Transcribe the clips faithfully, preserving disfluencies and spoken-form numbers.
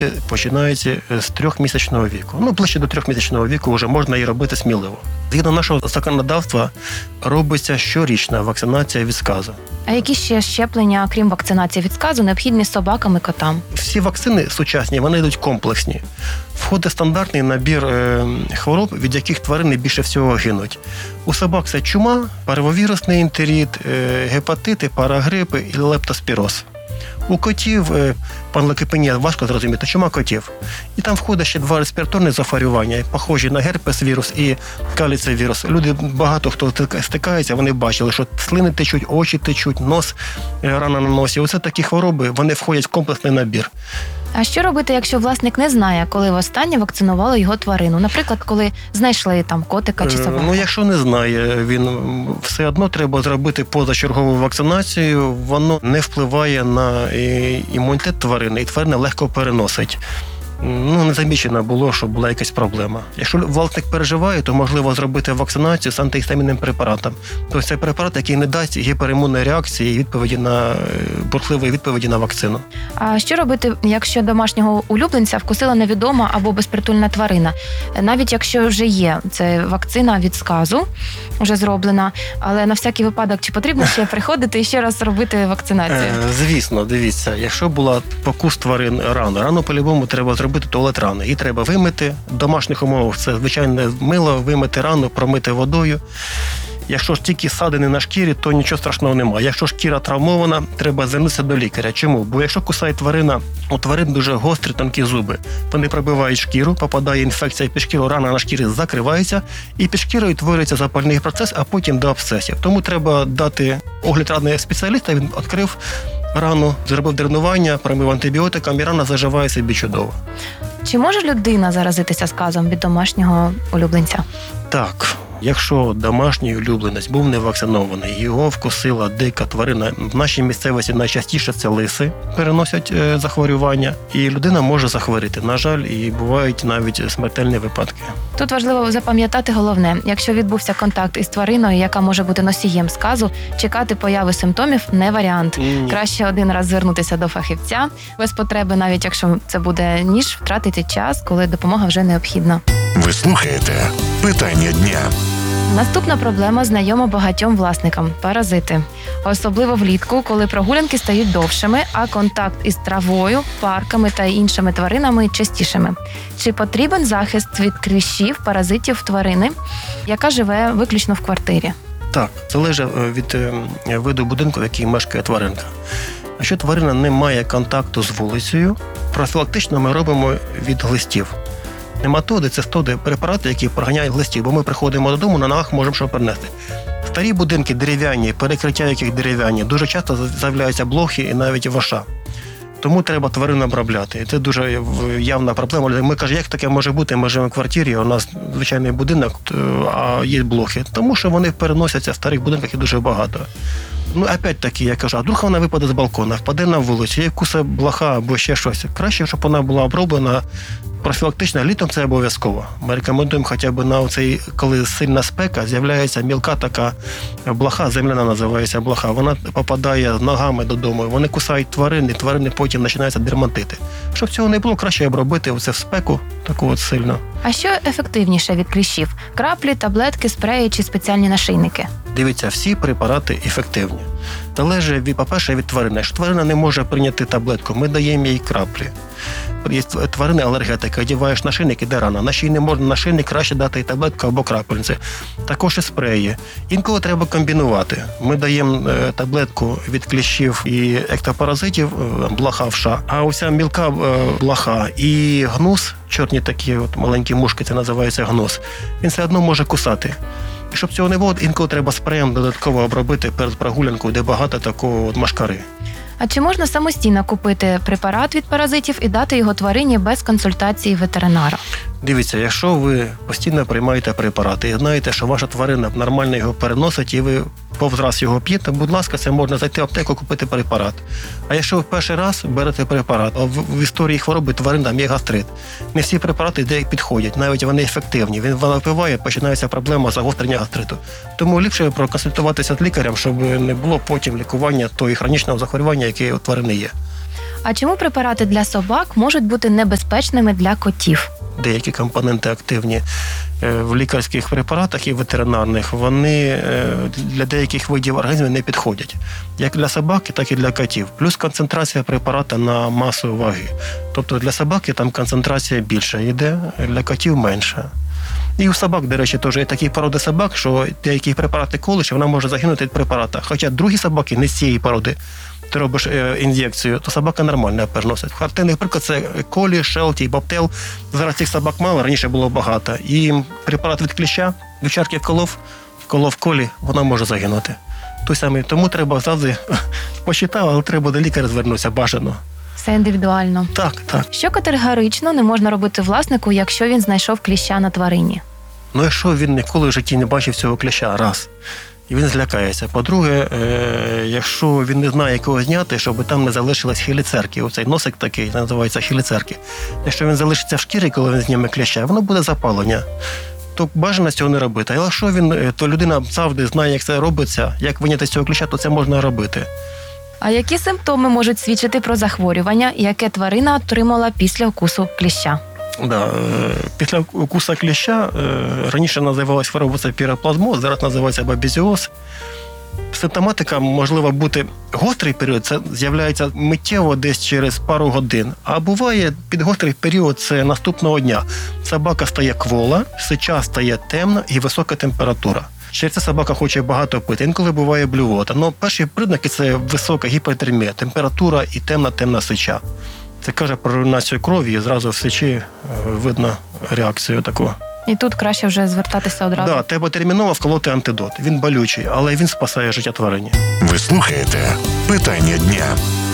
починається з трьохмісячного віку. Ну, ближче до трьохмісячного віку вже можна і робити сміливо. Згідно нашого законодавства, робиться щорічна вакцинація від сказу. А які ще щеплення, крім вакцинації від сказу, необхідні собакам і котам? Всі вакцини сучасні, вони йдуть комплексні. Входить стандартний набір е, хвороб, від яких тварини більше всього гинуть. У собак це чума, парвовірусний ентерит, е, гепатити, парагрипи і лептоспіроз. У котів е, панлейкопенія важко зрозуміти, чума котів. І там входить ще два респіраторні захворювання, похожі на герпес-вірус і каліцевірус. Люди, багато хто стикається, вони бачили, що слини течуть, очі течуть, нос, рана на носі. Оце такі хвороби, вони входять в комплексний набір. А що робити, якщо власник не знає, коли востаннє вакцинували його тварину? Наприклад, коли знайшли там котика чи собаку? Ну, якщо не знає, він все одно треба зробити позачергову вакцинацію. Воно не впливає на імунітет тварини, і тварина легко переносить. Ну, не замічено було, що була якась проблема. Якщо власник переживає, то можливо зробити вакцинацію з антигістамінним препаратом. Тобто це препарат, який не дасть гіперімунної реакції і відповіді на бурхливої відповіді на вакцину. А що робити, якщо домашнього улюбленця вкусила невідома або безпритульна тварина? Навіть якщо вже є це вакцина від сказу, вже зроблена, але на всякий випадок, чи потрібно ще приходити і ще раз робити вакцинацію? Е, звісно, дивіться, якщо була покус тварин рано, рано по-любому треба зробити туалет рани. Її треба вимити. В домашніх умовах це звичайне мило, вимити рану, промити водою. Якщо ж тільки ссадини на шкірі, то нічого страшного немає. Якщо шкіра травмована, треба звернутися до лікаря. Чому? Бо якщо кусає тварина, у тварин дуже гострі, тонкі зуби. Вони пробивають шкіру, попадає інфекція під шкіру, рана на шкірі закривається, і під шкірою твориться запальний процес, а потім до абсцесів. Тому треба дати огляд рани спеціаліста, він відкрив рану, зробив дренування, промив антибіотиком, і рана заживає собі чудово. Чи може людина заразитися сказом від домашнього улюбленця? Так. Якщо домашній улюбленець був не вакцинований, його вкусила дика тварина, в нашій місцевості найчастіше це лиси переносять е, захворювання, і людина може захворіти. На жаль, і бувають навіть смертельні випадки. Тут важливо запам'ятати головне. Якщо відбувся контакт із твариною, яка може бути носієм сказу, чекати появи симптомів не варіант. Ні. Краще один раз звернутися до фахівця, без потреби, навіть якщо це буде ніж, втратити час, коли допомога вже необхідна. Ви слухаєте «Питання дня». Наступна проблема знайома багатьом власникам – паразити. Особливо влітку, коли прогулянки стають довшими, а контакт із травою, парками та іншими тваринами частішими. Чи потрібен захист від кліщів, паразитів тварини, яка живе виключно в квартирі? Так, залежить від виду будинку, в якій мешкає тваринка. Якщо тварина не має контакту з вулицею, профілактично ми робимо від глистів. Нематоди – це стоди, препарати, які проганяють глистів, бо ми приходимо додому, на ногах можемо що принести. Старі будинки дерев'яні, перекриття яких дерев'яні, дуже часто з'являються блохи і навіть воша. Тому треба тварину обробляти. І це дуже явна проблема. Ми кажемо, як таке може бути? Ми живемо в квартирі, у нас звичайний будинок, а є блохи. Тому що вони переносяться в старих будинках і дуже багато. Ну, опять-таки, я кажу, а вдруг вона випаде з балкона, впаде на вулицю, їй кусе блоха або ще щось. Краще, щоб вона була оброблена профілактично, літом це обов'язково. Ми рекомендуємо хоча б на цей, коли сильна спека, з'являється мілка така блоха, земляна називається блоха. Вона попадає ногами додому, вони кусають тварини, тварини потім починаються дерматити. Щоб цього не було, краще обробити оце в спеку, таку от сильно. А що ефективніше від кліщів? Краплі, таблетки, спреї чи спеціальні нашийники? Дивіться, всі препарати ефективні. Залежить, від, по-перше, від тварини. Якщо тварина не може прийняти таблетку, ми даємо їй краплі. Є тварини алергетики, одягаєш нашийник, іде рана. На шийний можна нашийник, краще дати і таблетку або крапельниці. Також і спреї. Інколи треба комбінувати. Ми даємо е, таблетку від кліщів і ектопаразитів, е, блоха вша, а оця мілка е, блоха і гнус, чорні такі от маленькі мушки, це називається гнус, він все одно може кусати. І щоб цього не було, інколи треба спреєм додатково обробити перед прогулянкою, де багато такого от машкари. А чи можна самостійно купити препарат від паразитів і дати його тварині без консультації ветеринара? Дивіться, якщо ви постійно приймаєте препарати і знаєте, що ваша тварина нормально його переносить, і ви повз раз його п'єте, будь ласка, це можна зайти в аптеку, купити препарат. А якщо ви перший раз берете препарат, а в, в історії хвороби тварин є гастрит, не всі препарати де підходять, навіть вони ефективні. Він випиває, починається проблема загострення гастриту. Тому ліпше проконсультуватися з лікарем, щоб не було потім лікування того хронічного захворювання, яке у тварини є. А чому препарати для собак можуть бути небезпечними для котів? Деякі компоненти активні е, в лікарських препаратах і ветеринарних, вони е, для деяких видів організмів не підходять. Як для собаки, так і для котів. Плюс концентрація препарата на масу ваги. Тобто для собаки там концентрація більша йде, для котів менша. І у собак, до речі, теж є такі породи собак, що деякі препарати колиш, вона може загинути від препарата. Хоча другі собаки не з цієї породи. Ти робиш е, ін'єкцію, то собака нормально переносить. Характерний приклад – це колі, шелті, бобтел. Зараз цих собак мало, раніше було багато. І препарат від кліща, вівчарки вколов, вколов колі, вона може загинути. Той самий. Тому треба завжди, посчитав, але треба до лікаря звернутися, бажано. Все індивідуально. Так, так. Що категорично не можна робити власнику, якщо він знайшов кліща на тварині? Ну, якщо він ніколи в житті не бачив цього кліща, раз, і він злякається. По-друге, е- якщо він не знає, якого зняти, щоб там не залишилась хіліцерки, оцей носик такий, називається хіліцерки. Якщо він залишиться в шкірі, коли він зніме кліща, воно буде запалення. То бажано цього не робити. А якщо він, то людина завжди знає, як це робиться, як виняти з цього кліща, то це можна робити. А які симптоми можуть свідчити про захворювання, яке тварина отримала після укусу кліща? Да, е, після укуса кліща е, раніше називалась хвороба це піроплазмоз, зараз називається бабезіоз. Симптоматика можливо бути гострий період, це з'являється миттєво десь через пару годин. А буває підгострий період це наступного дня. Собака стає квола, сича стає темна і висока температура. Через це собака хоче багато пити, інколи буває блювота. Ну, перші признаки – це висока гіпертермія, температура і темна-темна сича. Це каже про руйнацію крові, і зразу в сечі е, видно реакцію таку. І тут краще вже звертатися одразу. Да, треба терміново вколоти антидот. Він болючий, але він спасає життя тварині. Ви слухаєте «Питання дня».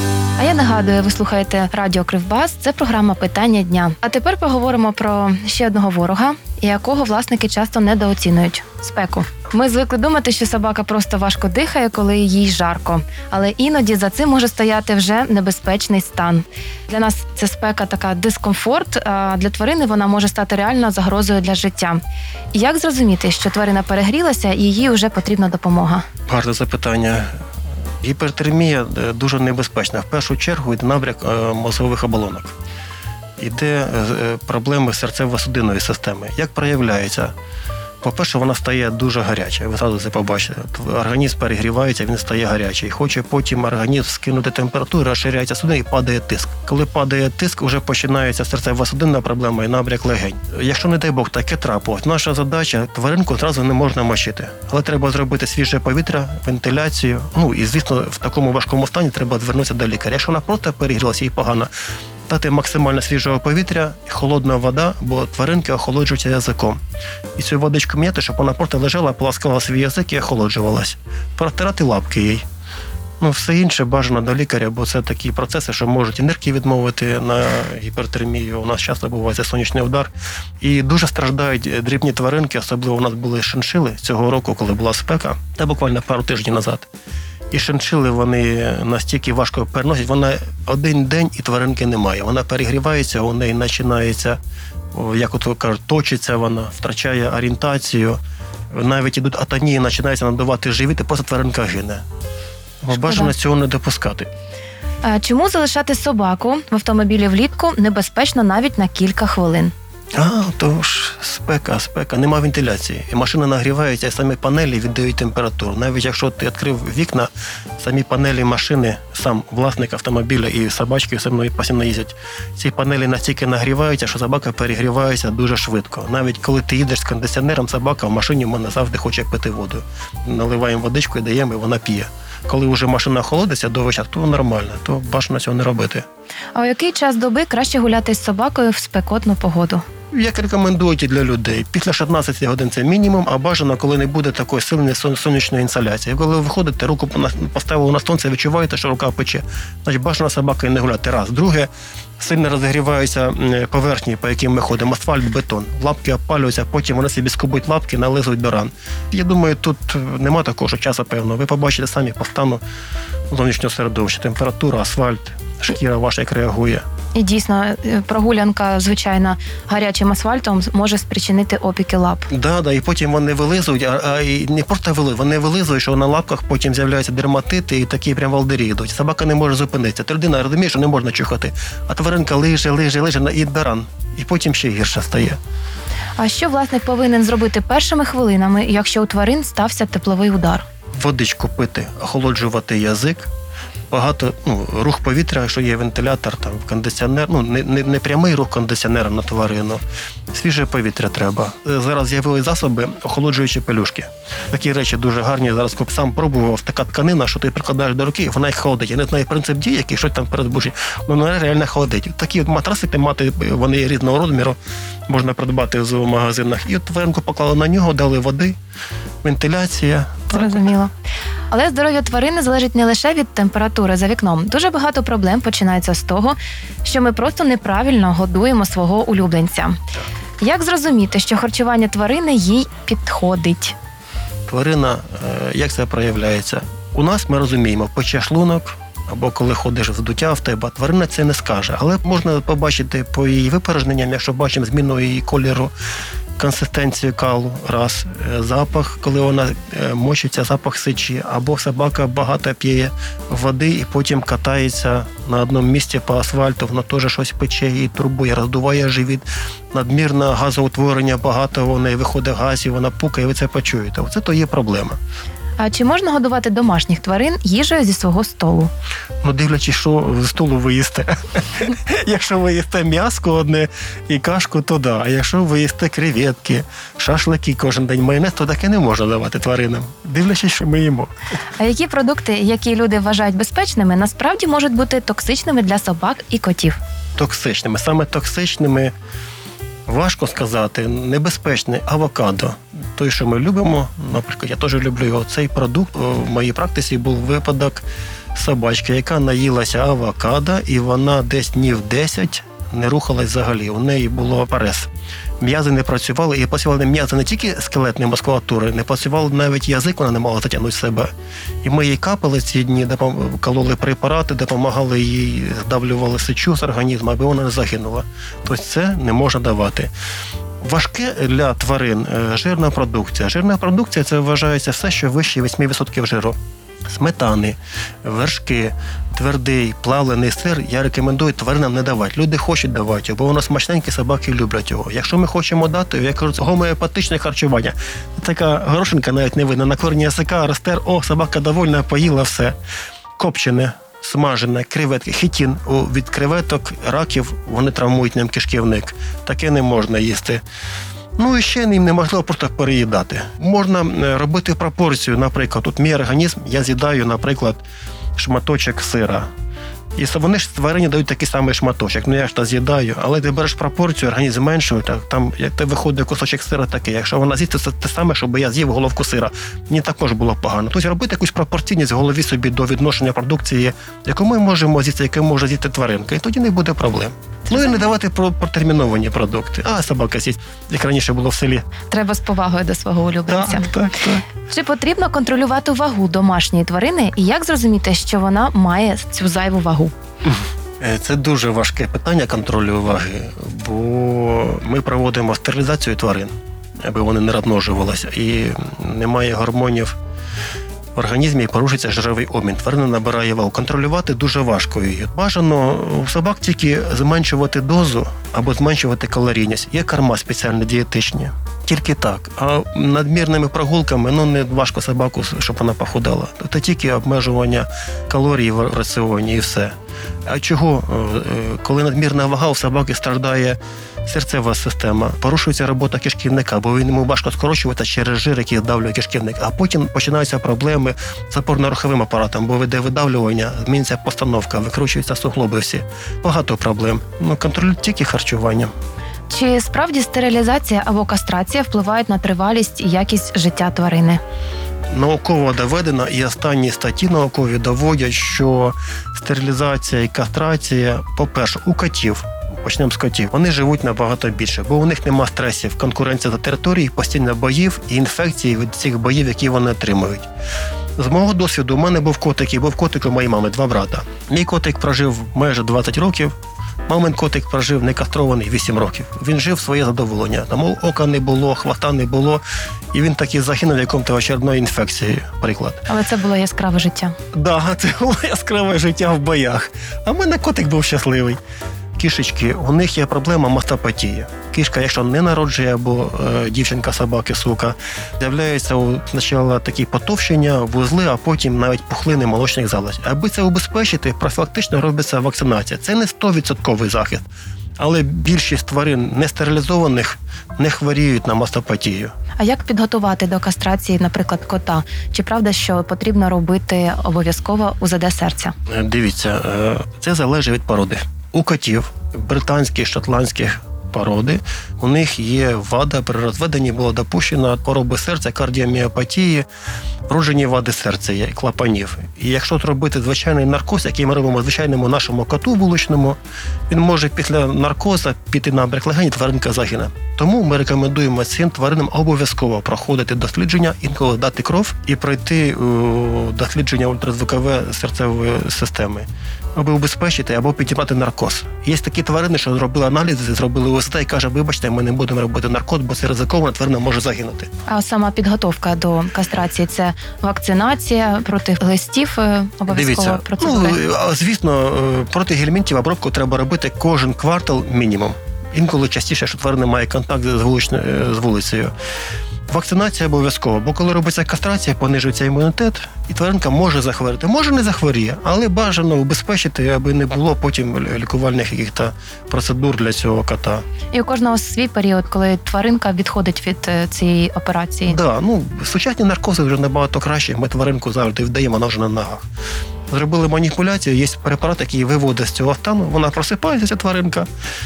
А я нагадую, ви слухаєте Радіо Кривбас, це програма «Питання дня». А тепер поговоримо про ще одного ворога, якого власники часто недооцінюють – спеку. Ми звикли думати, що собака просто важко дихає, коли їй жарко. Але іноді за цим може стояти вже небезпечний стан. Для нас це спека така дискомфорт, а для тварини вона може стати реально загрозою для життя. І як зрозуміти, що тварина перегрілася і їй вже потрібна допомога? Гарне запитання. Гіпертермія дуже небезпечна. В першу чергу йде набряк мозгових оболонок. Іде проблеми серцево-судинної системи. Як проявляється? По-перше, вона стає дуже гаряча. Ви зразу це побачите. Організм перегрівається, він стає гарячий. Хоче потім організм скинути температуру, розширяється судини і падає тиск. Коли падає тиск, вже починається серцево-судинна проблема і набряк легень. Якщо, не дай Бог, таке трапилось, наша задача – тваринку одразу не можна мочити. Але треба зробити свіже повітря, вентиляцію. Ну і, звісно, в такому важкому стані треба звернутися до лікаря. Якщо вона просто перегрілася і погано, дати максимально свіжого повітря, холодна вода, бо тваринки охолоджуються язиком. І цю водичку міняти, щоб вона просто лежала, поласкала свій язик і охолоджувалась. Протирати лапки їй. Ну, все інше бажано до лікаря, бо це такі процеси, що можуть і нирки відмовити на гіпертермію. У нас часто буває це сонячний удар. І дуже страждають дрібні тваринки, особливо у нас були шиншили цього року, коли була спека, та буквально пару тижнів назад. І шиншили вони настільки важко переносять, вона один день і тваринки немає. Вона перегрівається, у неї починається, як от кажуть, точиться вона, втрачає орієнтацію. Навіть ідуть атонії, починається надувати живіт, і просто тваринка гине. Бажано цього не допускати. А чому залишати собаку в автомобілі влітку небезпечно навіть на кілька хвилин? А, то ж спека, спека, нема вентиляції. І машина нагрівається, і самі панелі віддають температуру. Навіть якщо ти відкрив вікна, самі панелі машини, сам власник автомобіля і собачки все мною постійно їздять. Ці панелі настільки нагріваються, що собака перегрівається дуже швидко. Навіть коли ти їдеш з кондиціонером, собака в машині в мене завжди хоче пити воду. Наливаємо водичку і даємо, і вона п'є. Коли вже машина охолодиться до вечора, то нормально, то бажано цього не робити. А у який час доби краще гуляти з собакою в спекотну погоду? Як рекомендують і для людей. Після шістнадцяти годин це мінімум, а бажано, коли не буде такої сильної сонячної інсоляції. Коли ви виходите, руку поставили на сонце, відчуваєте, що рука пече, значить бажано собакою не гуляти. Раз. Друге, сильно розігріваються поверхні, по яким ми ходимо, асфальт, бетон. Лапки опалюються, потім вони собі скубуть лапки, нализують до ран. Я думаю, тут нема такого, що часу, певно. Ви побачите самі по стану зовнішнього середовища, температура, асфальт, шкіра ваша як реагує. І дійсно, е, прогулянка, звичайно, гарячим асфальтом може спричинити опіки лап. Да, да, і потім вони вилизують, а, а і не просто вилизують, вони вилизують, що на лапках потім з'являються дерматити і такі прям волдирі йдуть. Собака не може зупинитися. Ти людина розуміє, що не можна чухати, а тваринка лиже, лиже, лиже і даран. І потім ще гірше стає. А що власник повинен зробити першими хвилинами, якщо у тварин стався тепловий удар? Водичку пити, охолоджувати язик, багато, ну, рух повітря, якщо є вентилятор, там, кондиціонер, ну, не, не, не прямий рух кондиціонера на тварину, свіже повітря треба. Зараз з'явились засоби, охолоджуючі пелюшки. Такі речі дуже гарні, зараз сам пробував, така тканина, що ти прикладаєш до руки, вона їх холодить. Я не знаю принцип дії, який щось там передбушить, але вона реально холодить. Такі от матрасики мати, вони різного розміру, можна придбати в зоомагазинах. І от тваринку поклали на нього, дали води, вентиляція. Зрозуміло. Але здоров'я тварини залежить не лише від температури за вікном. Дуже багато проблем починається з того, що ми просто неправильно годуємо свого улюбленця. Як зрозуміти, що харчування тварини їй підходить? Тварина, е, як це проявляється? У нас ми розуміємо, пече шлунок, або коли ходиш вздуття в тебе, тварина це не скаже. Але можна побачити по її випорожненням, якщо бачимо зміну її кольору, консистенцію калу, раз, запах, коли вона мочиться, запах сечі, або собака багато п'є води і потім катається на одному місці по асфальту, воно теж щось пече і турбує, роздуває живіт, надмірне газоутворення, багато в неї виходить газів, вона пукає, ви це почуєте. Оце то є проблема. А чи можна годувати домашніх тварин їжею зі свого столу? Ну, дивлячись, що з столу ви їсте. Якщо ви їсте м'яско одне і кашку, то да. А якщо ви їсте креветки, шашлики кожен день, майонез, то таке не можна давати тваринам. Дивлячись, що ми їмо. А які продукти, які люди вважають безпечними, насправді можуть бути токсичними для собак і котів? Токсичними. Саме токсичними, важко сказати, небезпечний авокадо. Той, що ми любимо, наприклад, я теж люблю його, цей продукт, в моїй практиці був випадок собачки, яка наїлася авокадо, і вона десь днів десять не рухалась взагалі. У неї було парез. М'язи не працювали, і працювали м'язи не тільки скелетної мускулатури, не працював навіть язик, вона не могла затягнути себе. І ми їй капали ці дні, кололи препарати, допомагали їй, здавлювали сечу з організму, аби вона не загинула. Тобто це не можна давати. Важке для тварин жирна продукція. Жирна продукція – це вважається все, що вище вісім відсотків жиру. Сметани, вершки, твердий, плавлений сир я рекомендую тваринам не давати. Люди хочуть давати його, бо воно смачненьке, собаки люблять його. Якщо ми хочемо дати, як кажуть, гомеопатичне харчування, така горошинка навіть не видно, на корні язика росте, о, собака довольна, поїла все. Копчене, смажене, креветки, хітін від креветок, раків, вони травмують ним кишківник. Таке не можна їсти. Ну і ще їм неможливо просто переїдати. Можна робити пропорцію, наприклад, тут мій організм, я з'їдаю, наприклад, шматочок сира. І вони ж тварині дають такий самий шматочок. Ну я ж то з'їдаю, але ти береш пропорцію, організм зменшує, так, там як ти виходить кусочок сира такий. Якщо вона з'їсть, це те саме, щоб я з'їв головку сира. Мені також було погано. Тобто робити якусь пропорційність в голові собі до відношення продукції, яку ми можемо з'їсти, яку може з'їсти тваринка, і тоді не буде проблем. Ну і не давати протерміновані продукти. А собака з'їсть, як раніше було в селі. Треба з повагою до свого улюбленця. Так, так, так. Чи потрібно контролювати вагу домашньої тварини і як зрозуміти, що вона має цю зайву вагу? Це дуже важке питання контролю ваги, бо ми проводимо стерилізацію тварин, аби вони не розмножувалися, і немає гормонів в організмі, і порушується жировий обмін. Тварина набирає вагу. Контролювати дуже важко її. Бажано у собак тільки зменшувати дозу або зменшувати калорійність. Є корма спеціальні дієтичні. Тільки так. А надмірними прогулками, ну, не важко собаку, щоб вона похудала. Це тільки обмежування калорій в раціоні і все. А чого? Коли надмірна вага, у собаки страждає серцева система, порушується робота кишківника, бо він йому важко скорочувати через жир, який здавлює кишківник. А потім починаються проблеми з опорно-руховим апаратом, бо веде видавлювання, зміниться постановка, викручуються суглоби всі. Багато проблем. Ну, контролюють тільки харчуванням. Чи справді стерилізація або кастрація впливають на тривалість і якість життя тварини? Науково доведено, і останні статті наукові доводять, що стерилізація і кастрація, по-перше, у котів, почнемо з котів, вони живуть набагато більше, бо у них нема стресів, конкуренція за території, постійно боїв і інфекції від цих боїв, які вони отримують. З мого досвіду, у мене був котик, і був котик у моєї мами, два брата. Мій котик прожив майже двадцять років, мамин котик прожив некастрований вісім років. Він жив своє задоволення. Там ока не було, хвоста не було, і він таки загинув якомусь очередної інфекції, приклад. Але це було яскраве життя. Так, да, це було яскраве життя в боях. А в мене котик був щасливий. Кішечки, у них є проблема мастопатії. Кішка, якщо не народжує, або е, дівчинка, собаки, сука, з'являються спочатку такі потовщення, вузли, а потім навіть пухлини молочних залоз. Аби це убезпечити, профілактично робиться вакцинація. Це не сто відсотків захист, але більшість тварин нестерилізованих не хворіють на мастопатію. А як підготувати до кастрації, наприклад, кота? Чи правда, що потрібно робити обов'язково УЗД серця? Е, Дивіться, е, це залежить від породи. У котів британських, шотландських породи у них є вада, при розведенні була допущена хвороби серця, кардіоміопатії, вроджені вади серця, є, клапанів. І якщо робити звичайний наркоз, який ми робимо звичайному нашому коту вуличному, він може після наркозу піти на набряк легень, тваринка загине. Тому ми рекомендуємо цим тваринам обов'язково проходити дослідження, інколи дати кров і пройти о, дослідження ультразвукове серцевої системи, аби убезпечити або підібрати наркоз. Є такі тварини, що зробили аналізи, зробили УЗД і каже, вибачте, ми не будемо робити наркоз, бо це ризиковано, тварина може загинути. А сама підготовка до кастрації – це вакцинація проти глистів, обов'язкова Дивіться, процедура? ну, звісно, проти гельмінтів обробку треба робити кожен квартал мінімум. Інколи частіше, що тварина має контакт з, вуличною, з вулицею. Вакцинація обов'язково, бо коли робиться кастрація, понижується імунітет, і тваринка може захворіти. Може не захворіє, але бажано убезпечити, аби не було потім лікувальних якихось процедур для цього кота. І у кожного свій період, коли тваринка відходить від цієї операції? Так, да, ну, сучасні наркози вже набагато краще. Ми тваринку завжди вдаємо, вона вже на ногах. Зробили маніпуляцію, є препарат, який виводить з цього стану, вона просипається, ця тваринка,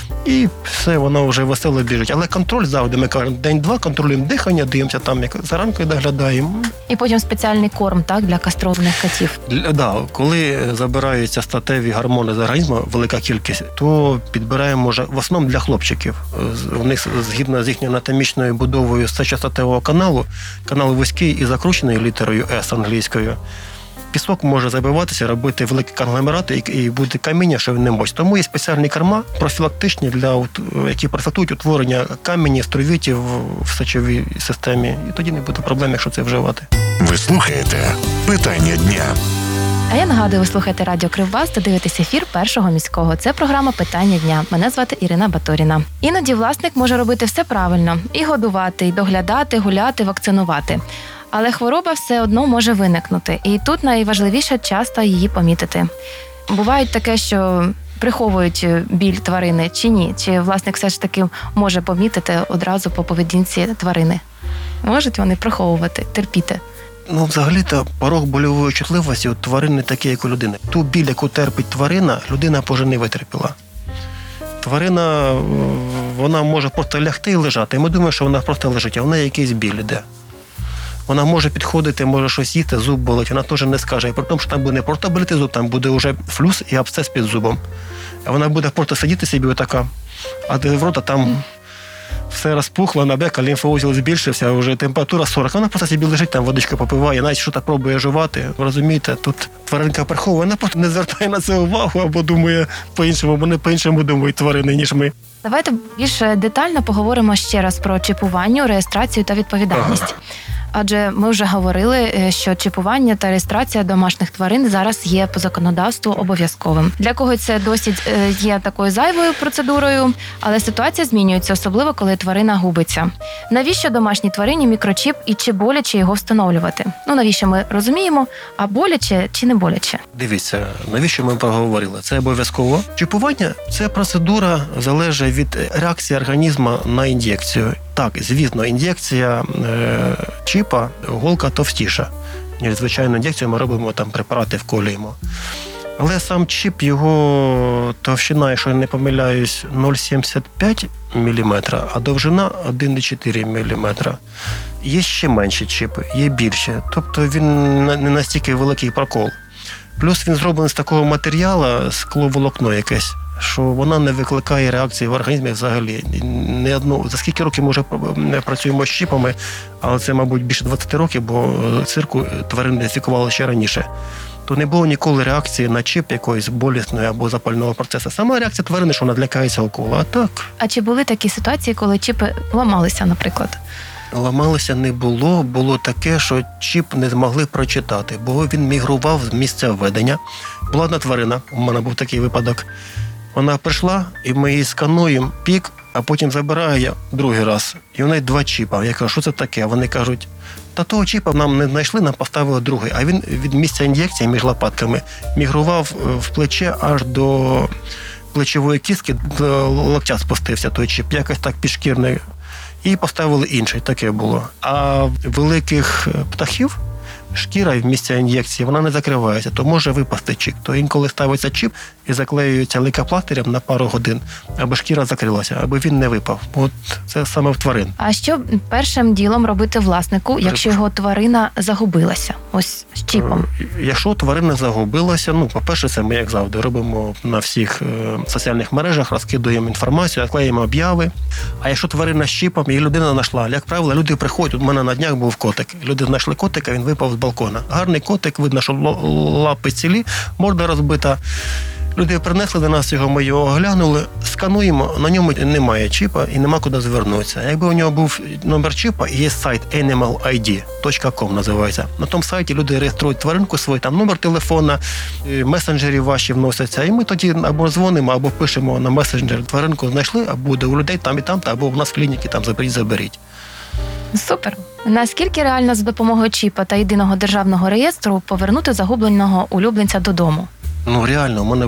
і все, вона вже весело біжить. Але контроль завжди, ми кажемо, день-два, контролюємо дихання, дивимося там, як заранку доглядаємо. І потім спеціальний корм, так, для кастрованих котів? Так, да, коли забираються статеві гормони з організму, велика кількість, то підбираємо вже в основному для хлопчиків. У них, згідно з їхньою анатомічною будовою сечостатевого каналу, канал вузький і закручений літерою «С» англійською, пісок може забиватися, робити великі конгломерати і буде каміння, що він не мочить. Тому є спеціальні корма профілактичні, для, які профілактують утворення каменів, струвітів в сечовій системі. І тоді не буде проблем, якщо це вживати. Ви слухаєте «Питання дня». А я нагадую, ви слухаєте Радіо Кривбас та дивитесь ефір Першого міського. Це програма «Питання дня». Мене звати Ірина Баторіна. Іноді власник може робити все правильно. І годувати, і доглядати, гуляти, вакцинувати. Але хвороба все одно може виникнути. І тут найважливіше часто її помітити. Буває таке, що приховують біль тварини чи ні? Чи власник все ж таки може помітити одразу по поведінці тварини? Можуть вони приховувати, терпіти? Ну, взагалі-то порог больової чутливості у тварини такий, як у людини. Ту біль, яку терпить тварина, людина вже не витерпіла. Тварина, вона може просто лягти і лежати. І ми думаємо, що вона просто лежить, а в неї якийсь біль іде. Вона може підходити, може щось їсти, зуб болить, вона теж не скаже. І при тому, що там буде не просто боліти зуб, там буде вже флюс і абсцес під зубом. А вона буде просто сидіти собі отака, а де в рота там все розпухло, набека, лімфоузіл збільшився, вже температура сорок. Вона просто собі лежить, там водичку попиває, навіть щось пробує жувати. Розумієте, тут тваринка приховує, вона просто не звертає на це увагу або думає по-іншому, вони по-іншому думають тварини, ніж ми. Давайте більш детально поговоримо ще раз про чіпування, реєстрацію та відповідальність. Ага. Адже ми вже говорили, що чіпування та реєстрація домашніх тварин зараз є по законодавству обов'язковим. Для когось це досить є такою зайвою процедурою, але ситуація змінюється, особливо коли тварина губиться. Навіщо домашній тварині мікрочіп і чи боляче його встановлювати? Ну, навіщо ми розуміємо, а боляче чи не боляче? Дивіться, навіщо ми проговорили? Це обов'язково. Чіпування – це процедура, залежить від реакції організму на ін'єкцію. Так, звісно, ін'єкція е, чіпа, голка товстіша, ніж звичайну ін'єкцію ми робимо, там препарати вколюємо. Але сам чіп, його товщина, якщо я не помиляюсь, нуль цілих сімдесят п'ять міліметра, а довжина один цілих чотири міліметра. Є ще менші чіпи, є більші. Тобто він не настільки великий прокол. Плюс він зроблений з такого матеріалу, скловолокно якесь, що вона не викликає реакції в організмі взагалі. Не одну, за скільки років ми вже працюємо з чіпами, але це, мабуть, більше двадцять років, бо цирку тварин ідентифікували ще раніше. То не було ніколи реакції на чіп якоїсь болісної або запального процесу. Сама реакція тварини, що вона злякається уколу. А так, А чи були такі ситуації, коли чіпи ламалися, наприклад? ламалося не було. Було таке, що чіп не змогли прочитати, бо він мігрував з місця введення. Була одна тварина, у мене був такий випадок. Вона прийшла, і ми її скануємо, пік, а потім забираю я другий раз. І в неї два чіпа. Я кажу, що це таке? Вони кажуть, та того чіпа нам не знайшли, нам поставили другий. А він від місця ін'єкції між лопатками мігрував в плече аж до плечової кістки, до локтя спустився той чіп, якось так підшкірний. І поставили інший, таке було. А великих птахів шкіра в місці ін'єкції, вона не закривається, то може випасти чіп. То інколи ставиться чіп і заклеюється лейкопластирем на пару годин, аби шкіра закрилася, аби він не випав. От це саме в тварин. А що першим ділом робити власнику, якщо його тварина загубилася? Ось з чіпом. Якщо тварина загубилася, ну, по-перше, це ми, як завжди, робимо на всіх е, соціальних мережах, розкидуємо інформацію, клеїмо об'яви. А якщо тварина з чіпом, і людина знайшла, як правило, люди приходять, у мене на днях був котик. Люди знайшли котика, він випав з балкона. Гарний котик, видно, що лапи цілі, морда розбита. Люди принесли до нас його, ми його оглянули, скануємо, на ньому немає чіпа і нема куди звернутися. Якби у нього був номер чіпа, є сайт animal ай ді точка ком називається. На тому сайті люди реєструють тваринку свою, там номер телефона, месенджері ваші вносяться, і ми тоді або дзвонимо, або пишемо на месенджер, тваринку знайшли, або буде у людей там і там, або в нас в клініці там заберіть, заберіть. Супер. Наскільки реально за допомогою чіпа та єдиного державного реєстру повернути загубленого улюбленця додому? Ну, реально, у мене,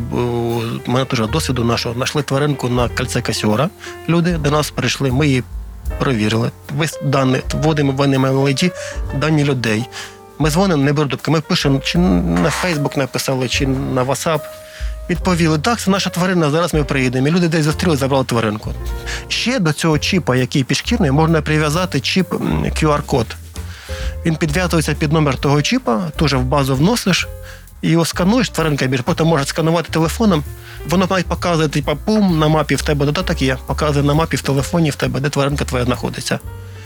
у мене теж досвіду нашого. Знайшли тваринку на кільце Касіора. Люди до нас прийшли, ми її перевірили. Весь дані, вводимо в Animal ай ді дані людей. Ми дзвонимо, не беруть трубки. Ми пишемо, чи на Фейсбук написали, чи на WhatsApp. Відповіли, так, це наша тварина, зараз ми приїдемо. І люди десь зустріли, забрали тваринку. Ще до цього чіпа, який підшкірний, можна прив'язати чіп кю ар-код. Він підв'язується під номер того чіпа, теж в базу вносиш, і його скануєш, тваринка більше, потім можеш сканувати телефоном, воно навіть показує, типа, пум, на мапі в тебе додаток є, показує на мапі в телефоні в тебе, де тваринка твоя знаходиться.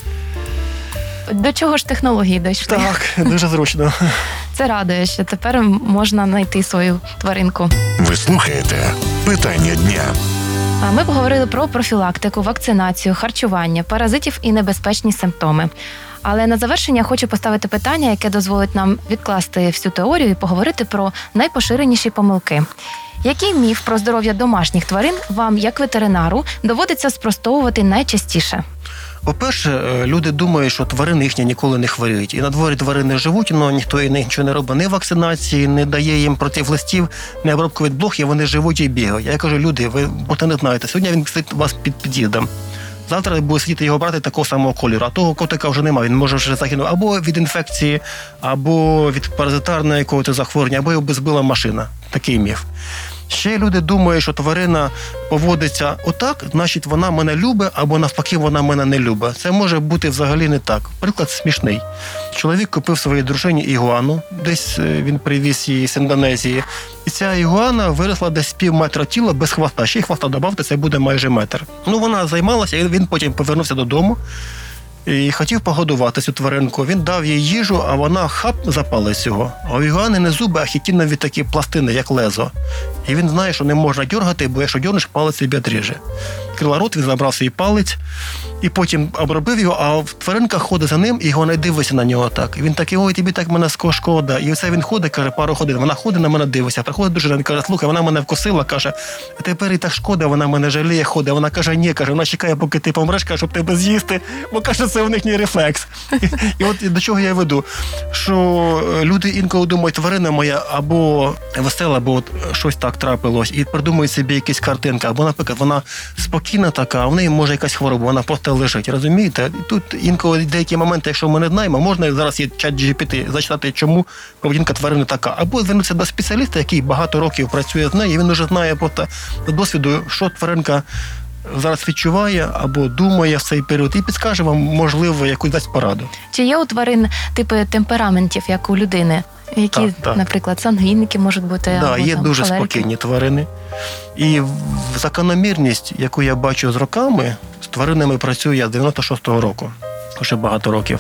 До чого ж технології дійшли? Так, дуже зручно. Це радує, що тепер можна знайти свою тваринку. Ви слухаєте «Питання дня». А ми поговорили про профілактику, вакцинацію, харчування, паразитів і небезпечні симптоми. Але на завершення хочу поставити питання, яке дозволить нам відкласти всю теорію і поговорити про найпоширеніші помилки. Який міф про здоров'я домашніх тварин вам, як ветеринару, доводиться спростовувати найчастіше? По-перше, люди думають, що тварини їхні ніколи не хворіють. І на дворі тварини живуть, але ніхто і нічого не робить, ні вакцинації, не дає їм проти листів, ні обробку від блох, і вони живуть і бігають. Я кажу, люди, ви просто не знаєте, сьогодні він сидить у вас під під'їздом. Завтра буде сидіти його брати такого самого кольору, а того котика вже немає, він може вже загинути або від інфекції, або від паразитарного якогось захворювання, або його збила машина. Такий міф. Ще люди думають, що тварина поводиться отак, значить вона мене любить, або навпаки вона мене не любить. Це може бути взагалі не так. Приклад смішний. Чоловік купив своїй дружині ігуану, десь він привіз її з Індонезії. І ця ігуана виросла десь пів метра тіла без хвоста. Ще й хвоста додавте, це буде майже метр. Ну, вона займалася, і він потім повернувся додому і хотів погодувати цю тваринку. Він дав їй їжу, а вона хап запала цього. А у ігуани не зуби, а хітінові такі пластини, як лезо. І він знає, що не можна дергати, бо якщо дернеш, палець собі отріже. Відкрила рот, він забрав свій палець, і потім обробив його, а тваринка ходить за ним, і його не дивиться на нього так. І він такий, ой, тобі так мене шкода. І оце він ходить, каже, пару годин. Вона ходить, на мене дивиться. Приходить дружина, він каже, слухай, вона мене вкусила, каже, а тепер і так шкода, вона мене жаліє, ходить. Вона каже, ні, каже, вона чекає, поки ти помреш, каже, щоб тебе з'їсти, бо каже, це в них рефлекс. І, і от до чого я веду, що люди інколи думають, тварина моя або весела, або от щось так трапилось, і придумують собі якісь картинки, або, наприклад, вона спокійна така, а в неї може якась хвороба, вона просто лежить, розумієте? І тут інколи деякі моменти, якщо ми не знаємо, можна зараз є чат джі пі ті, зачитати, чому поведінка тварини така, або звернутися до спеціаліста, який багато років працює з нею, і він вже знає просто з досвіду, що тваринка зараз відчуває або думає в цей період, і підскаже вам, можливо, якусь дасть пораду. Чи є у тварин типи темпераментів, як у людини? Які, Так, так. наприклад, сангвіники можуть бути. Да, або, є там, дуже холерики. спокійні тварини. І в- закономірність, яку я бачу з роками, з тваринами працюю я з дев'яносто шостого року, вже багато років,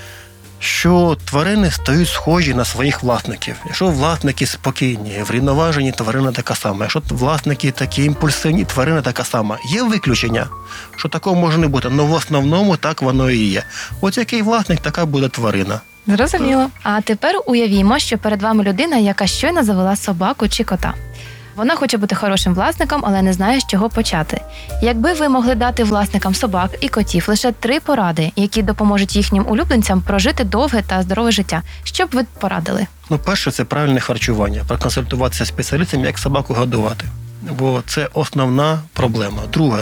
що тварини стають схожі на своїх власників. Якщо власники спокійні, врівноважені, тварина така сама. Якщо власники такі імпульсивні, тварина така сама. Є виключення, що такого може не бути, але в основному так воно і є. От який власник, така буде тварина. Зрозуміло. А тепер уявімо, що перед вами людина, яка щойно завела собаку чи кота. Вона хоче бути хорошим власником, але не знає, з чого почати. Якби ви могли дати власникам собак і котів лише три поради, які допоможуть їхнім улюбленцям прожити довге та здорове життя, що б ви порадили? Ну, перше, це правильне харчування. Проконсультуватися з спеціалістом, як собаку годувати. Бо це основна проблема. Друге,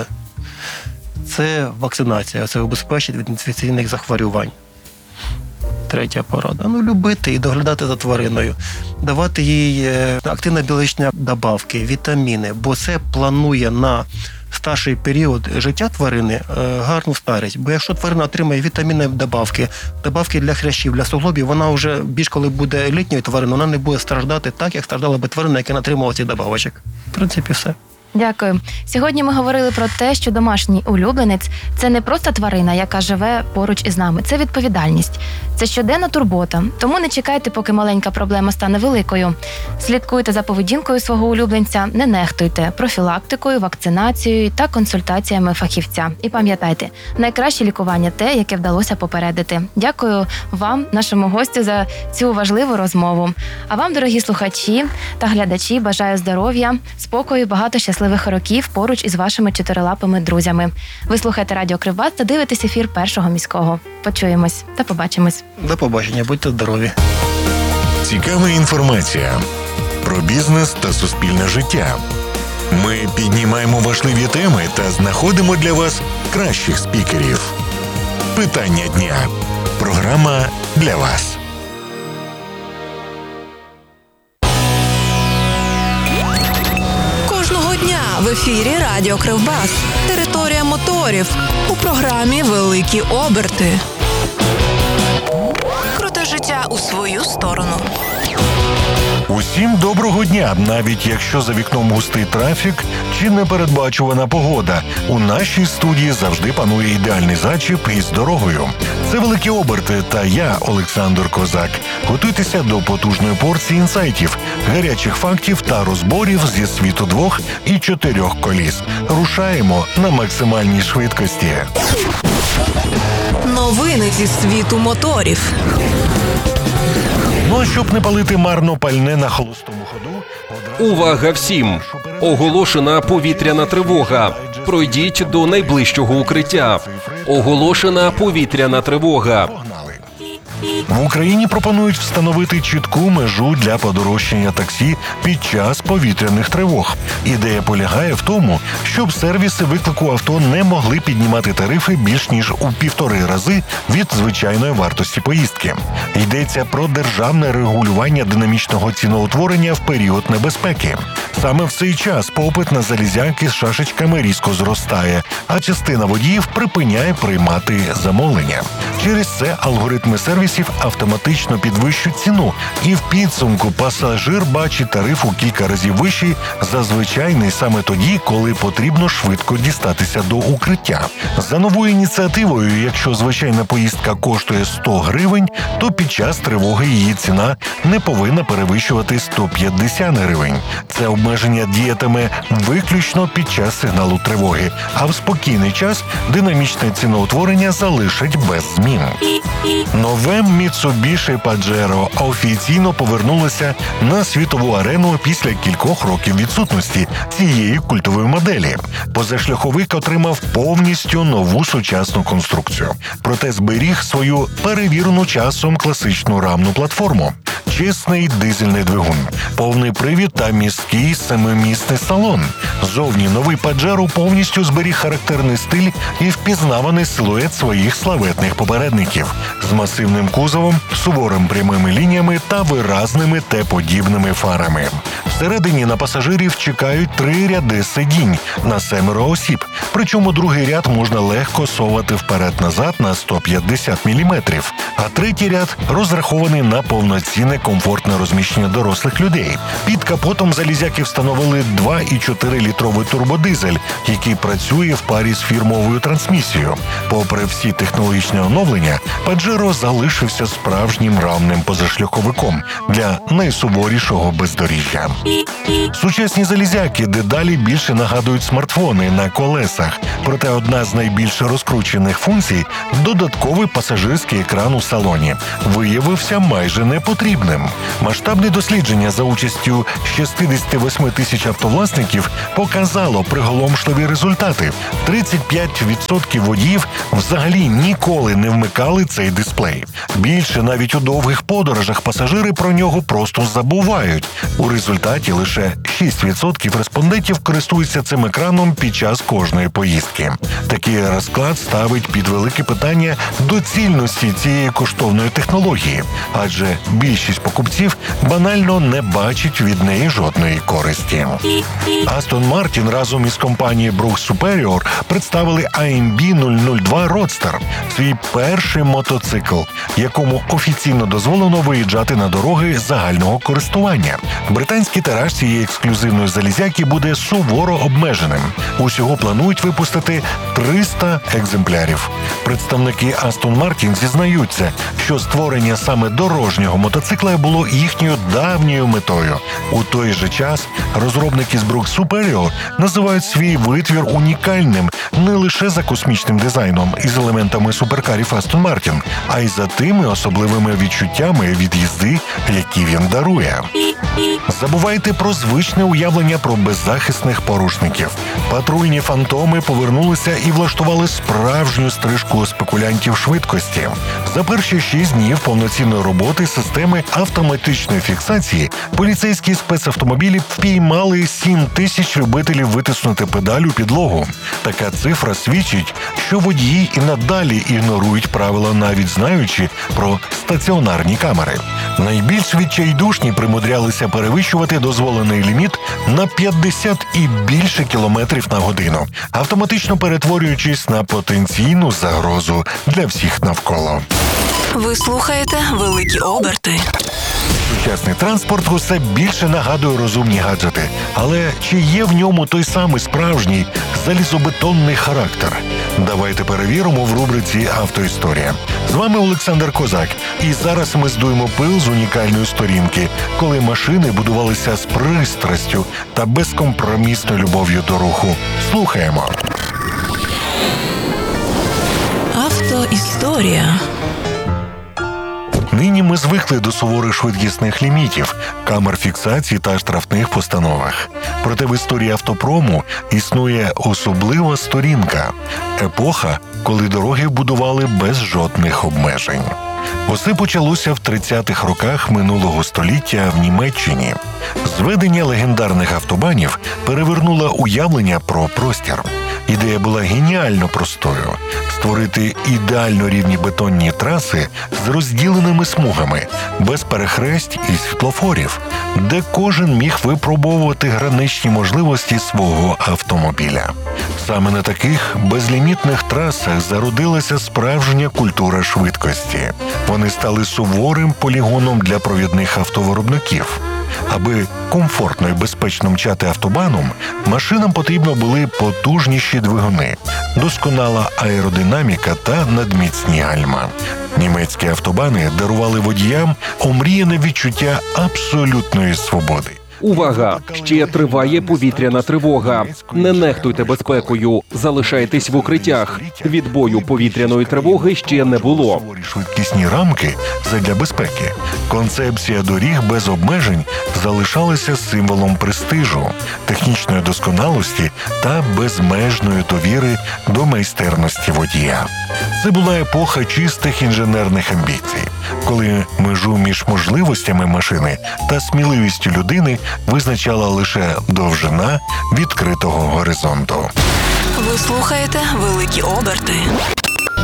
це вакцинація. Це убезпечить від інфекційних захворювань. Третя порада. Ну, любити і доглядати за твариною. Давати їй е, активно-біологічні добавки, вітаміни. Бо це планує на старший період життя тварини е, гарну старість. Бо якщо тварина отримає вітамінні добавки, добавки для хрящів, для суглобів, вона вже більш коли буде літньою твариною, вона не буде страждати так, як страждала би тварина, яка не отримала ці добавочок. В принципі, все. Дякую. Сьогодні ми говорили про те, що домашній улюбленець – це не просто тварина, яка живе поруч із нами. Це відповідальність. Це щоденна турбота. Тому не чекайте, поки маленька проблема стане великою. Слідкуйте за поведінкою свого улюбленця, не нехтуйте профілактикою, вакцинацією та консультаціями фахівця. І пам'ятайте, найкраще лікування – те, яке вдалося попередити. Дякую вам, нашому гостю, за цю важливу розмову. А вам, дорогі слухачі та глядачі, бажаю здоров'я, спокою, багато щасливих років поруч із вашими чотирилапими друзями. Ви слухаєте Радіо Кривбас та дивитесь ефір Першого міського. Почуємось та побачимось. До побачення, будьте здорові. Цікава інформація про бізнес та суспільне життя. Ми піднімаємо важливі теми та знаходимо для вас кращих спікерів. Питання дня. Програма для вас. Кожного дня в ефірі Радіо Кривбас. Територія моторів. У програмі «Великі оберти». Круте життя у свою сторону. Усім доброго дня! Навіть якщо за вікном густий трафік чи непередбачувана погода, у нашій студії завжди панує ідеальний зачіп із дорогою. Це «Великі оберти» та я, Олександр Козак. Готуйтеся до потужної порції інсайтів, гарячих фактів та розборів зі світу двох і чотирьох коліс. Рушаємо на максимальній швидкості. Новини зі світу моторів. Ну а щоб не палити марно пальне на холостому ходу, одразу... Увага всім! Оголошена повітряна тривога. Пройдіть до найближчого укриття. Оголошена повітряна тривога. Погнали. В Україні пропонують встановити чітку межу для подорожчання таксі під час повітряних тривог. Ідея полягає в тому, щоб сервіси виклику авто не могли піднімати тарифи більш ніж у півтори рази від звичайної вартості поїздки. Йдеться про державне регулювання динамічного ціноутворення в період небезпеки. Саме в цей час попит на залізяки з шашечками різко зростає, а частина водіїв припиняє приймати замовлення. Через це алгоритми сервісів автоматично підвищують ціну, і в підсумку пасажир бачить тариф у кілька разів вищий за звичайний саме тоді, коли потрібно швидко дістатися до укриття. За новою ініціативою, якщо звичайна поїздка коштує сто гривень, то під час тривоги її ціна не повинна перевищувати сто п'ятдесят гривень. Це обмеження діятиме виключно під час сигналу тривоги, а в спокійний час динамічне ціноутворення залишить без змін. Нове Mitsubishi Pajero офіційно повернулося на світову арену після кількох років відсутності цієї культової моделі. Позашляховик отримав повністю нову сучасну конструкцію, проте зберіг свою перевірену часом класичну рамну платформу. Чесний дизельний двигун, повний привід та міський семимісний салон. Зовні новий Pajero повністю зберіг характерний стиль і впізнаваний силует своїх славетних попередників з масивним кузовом, суворим прямими лініями та виразними Т-подібними фарами. Всередині на пасажирів чекають три ряди сидінь на семеро осіб, Причому другий ряд можна легко совати вперед-назад на сто п'ятдесят міліметрів, а третій ряд розрахований на повноцінне комфортне розміщення дорослих людей. Під капотом залізяки встановили два і чотири літровий турбодизель, який працює в парі з фірмовою трансмісією. Попри всі технологічні оновлення, Паджеро залишився справжнім равним позашляховиком для найсуворішого бездоріжжя. Сучасні залізяки дедалі більше нагадують смартфони на колесах, проте одна з найбільш розкручених функцій – додатковий пасажирський екран у салоні – виявився майже непотрібним. Масштабне дослідження за участю шістдесят вісім тисяч автовласників показало приголомшливі результати. тридцять п'ять відсотків водіїв взагалі ніколи не вмикали цей дисплей. Більше навіть у довгих подорожах пасажири про нього просто забувають. У результаті лише шість відсотків респондентів користуються цим екраном під час кожної поїздки. Такий розклад ставить під велике питання доцільності цієї коштовної технології, адже більшість покупців банально не бачить від неї жодної користі. Aston Martin разом із компанією Brooks Superior представили ей ем бі нуль нуль два Roadster – свій перший мотоцикл, якому офіційно дозволено виїжджати на дороги загального користування. Британський тираж цієї ексклюзивної залізяки буде суворо обмеженим. Усього планують випустити триста екземплярів. Представники Aston Martin зізнаються, що створення саме дорожнього мотоцикла було їхньою давньою метою. У той же час розробники з Brooks Superior називають свій витвір унікальним не лише за космічним дизайном із елементами суперкарів Aston Martin, а й за тими особливими відчуттями від їзди, які він дарує. Забувайте про звичне уявлення про беззахисних порушників. Патрульні фантоми повернулися і влаштували справжню стрижку спекулянтів швидкості. За перші шість днів повноцінної роботи системи автоматичної фіксації поліцейські спецавтомобілі впіймали сім тисяч любителів витиснути педаль у підлогу. Така цифра свідчить, що водії і надалі ігнорують правила, навіть знаючи про стаціонарні камери. Найбільш відчайдушні примудрялися перевищувати дозволений ліміт на п'ятдесят і більше кілометрів на годину, автоматично перетворюючись на потенційну загрозу для всіх навколо. Ви слухаєте «Великі оберти». Сучасний транспорт усе більше нагадує розумні гаджети. Але чи є в ньому той самий справжній залізобетонний характер? Давайте перевіримо в рубриці «Автоісторія». З вами Олександр Козак. І зараз ми здуємо пил з унікальної сторінки, коли машини будувалися з пристрастю та безкомпромісною любов'ю до руху. Слухаємо. Автоісторія. Нині ми звикли до суворих швидкісних лімітів, камер фіксації та штрафних постановах. Проте в історії автопрому існує особлива сторінка – епоха, коли дороги будували без жодних обмежень. Усе почалося в тридцятих роках минулого століття в Німеччині. Зведення легендарних автобанів перевернуло уявлення про простір. Ідея була геніально простою – створити ідеально рівні бетонні траси з розділеними смугами, без перехресть і світлофорів, де кожен міг випробовувати граничні можливості свого автомобіля. Саме на таких безлімітних трасах зародилася справжня культура швидкості. Вони стали суворим полігоном для провідних автовиробників. Аби комфортно і безпечно мчати автобаном, машинам потрібно були потужніші двигуни, досконала аеродинаміка та надміцні гальма. Німецькі автобани дарували водіям омріяне відчуття абсолютної свободи. Увага! Ще триває повітряна тривога. Не нехтуйте безпекою. Залишайтесь в укриттях. Відбою повітряної тривоги ще не було. Швидкісні рамки задля безпеки. Концепція доріг без обмежень залишалася символом престижу, технічної досконалості та безмежної довіри до майстерності водія. Це була епоха чистих інженерних амбіцій, коли межу між можливостями машини та сміливістю людини визначала лише довжина відкритого горизонту. Ви слухаєте «Великі оберти».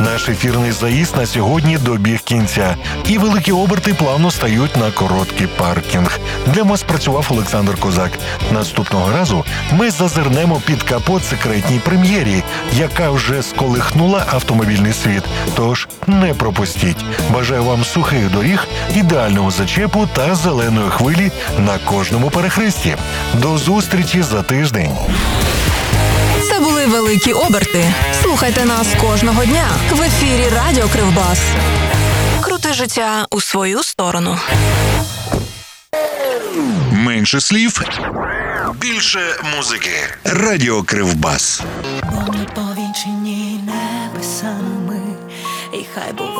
Наш ефірний заїзд на сьогодні добіг кінця. І великі оберти плавно стають на короткий паркінг. Для вас працював Олександр Козак. Наступного разу ми зазирнемо під капот секретній прем'єрі, яка вже сколихнула автомобільний світ. Тож не пропустіть. Бажаю вам сухих доріг, ідеального зачепу та зеленої хвилі на кожному перехресті. До зустрічі за тиждень. Це були великі оберти. Слухайте нас кожного дня в ефірі Радіо Кривбас. Крути життя у свою сторону. Менше слів, більше музики. Радіо Кривбас. Бо ми повінчені небесами, і хай буває.